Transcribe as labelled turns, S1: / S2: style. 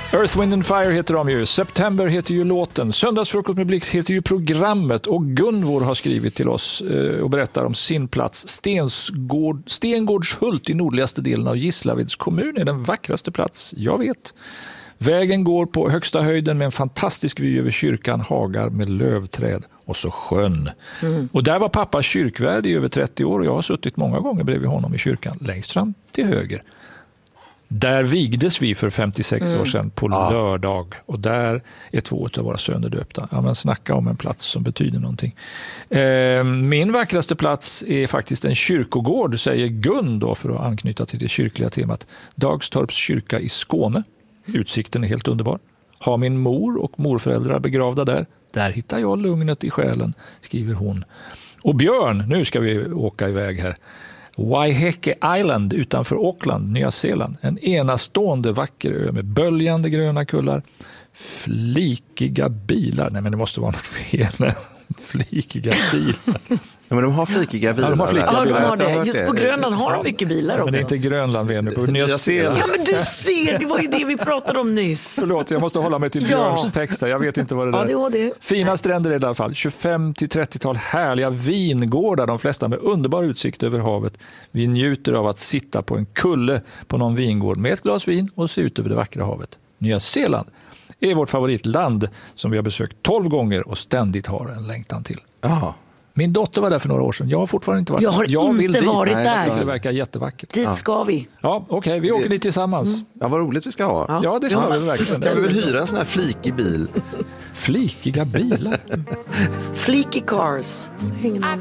S1: Earth, Wind & Fire heter de ju. September heter ju låten. Söndagsfrukost med Blixt heter ju programmet. Och Gunvor har skrivit till oss och berättar om sin plats. Stengårdshult i nordligaste delen av Gislaveds kommun är den vackraste plats jag vet. Vägen går på högsta höjden med en fantastisk vy över kyrkan, hagar med lövträd och så sjön. Och där var pappa kyrkvärd i över 30 år och jag har suttit många gånger bredvid honom i kyrkan, längst fram till höger. Där vigdes vi för 56 år sedan på lördag och där är 2 av våra söner döpta. Ja, men snacka om en plats som betyder någonting. Min vackraste plats är faktiskt en kyrkogård, säger Gun då, för att anknyta till det kyrkliga temat. Dagstorps kyrka i Skåne. Utsikten är helt underbar. Har min mor och morföräldrar begravda där. Där hittar jag lugnet i själen, skriver hon. Och Björn, nu ska vi åka iväg här. Waiheke Island utanför Auckland, Nya Zeeland. En enastående vacker ö med böljande gröna kullar. Flikiga bilar. Nej, men det måste vara något fel. Flikiga bilar.
S2: Ja, men de har flikiga bilar.
S1: Ja, de har flikiga bilar.
S3: De har det. Just på Grönland har de mycket bilar också.
S1: Men det är inte Grönland vi är nu på. Nya Zeeland.
S3: Ja, men du ser, det var ju det vi pratade om nyss.
S1: Förlåt, jag måste hålla mig till Björns text här. Jag vet inte vad det där är.
S3: Ja, det var det.
S1: Fina stränder i alla fall. 25-30-tal härliga vingårdar. De flesta med underbar utsikt över havet. Vi njuter av att sitta på en kulle på någon vingård med ett glas vin och se ut över det vackra havet. Nya Zeeland är vårt favoritland som vi har besökt 12 gånger och ständigt har en längtan till.
S2: Ja.
S1: Min dotter var där för några år sedan. Jag har fortfarande inte varit
S3: där. Jag har inte varit där.
S1: Det verkar jättevackert.
S3: Dit ska vi.
S1: Ja, okej. Vi åker dit tillsammans.
S2: Ja, vad roligt vi ska ha.
S1: Ja, det ska vi verkligen.
S2: Jag vill hyra en sån här flikig bil.
S1: Flikiga bilar.
S3: Fleeky cars.